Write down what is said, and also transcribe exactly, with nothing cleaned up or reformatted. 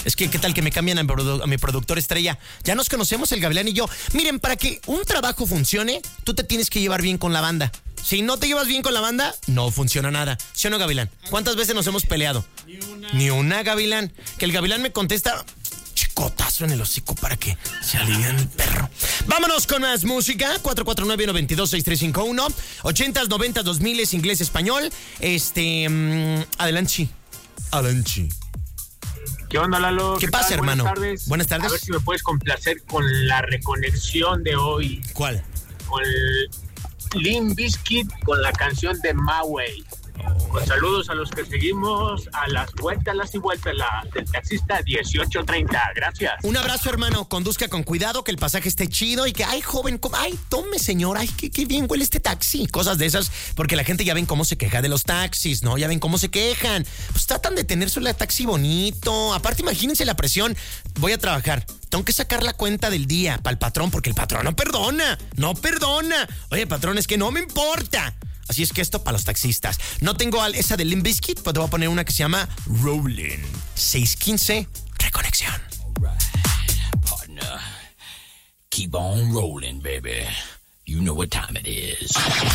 Es que, ¿qué tal que me cambian a mi, produ- a mi productor estrella? Ya nos conocemos, el Gavilán y yo. Miren, para que un trabajo funcione, tú te tienes que llevar bien con la banda. Si no te llevas bien con la banda, no funciona nada. ¿Sí o no, Gavilán? ¿Cuántas veces nos hemos peleado? Ni una. Ni una, Gavilán. Que el Gavilán me contesta... Chicotazo en el hocico para que se alivie el perro. Vámonos con más música. cuatro cuatro nueve, nueve dos, seis tres cinco uno. ochentas, noventas, dos miles, inglés, español. Este... Um, adelante. Adelante. ¿Qué onda, Lalo? ¿Qué, ¿Qué pasa, tal? hermano? Buenas tardes. Buenas tardes. A ver si me puedes complacer con la reconexión de hoy. ¿Cuál? Con Limp Bizkit, con la canción de My Way. Con saludos a los que seguimos a las vueltas, las y vueltas la, del taxista dieciocho treinta. Gracias. Un abrazo, hermano. Conduzca con cuidado, que el pasaje esté chido y que, ay, joven, com- ay, tome, señor, ay, qué, qué bien huele este taxi. Cosas de esas, porque la gente ya ven cómo se queja de los taxis, ¿no? Ya ven cómo se quejan. Pues tratan de tener su taxi bonito. Aparte, imagínense la presión. Voy a trabajar. Tengo que sacar la cuenta del día para el patrón, porque el patrón no perdona. No perdona. Oye, patrón, es que no me importa. Así es que esto para los taxistas. No tengo esa de Limp Bizkit, pues te voy a poner una que se llama Rollin'. seis quince, reconexión. All right, partner. Keep on rolling, baby. You know what time it is.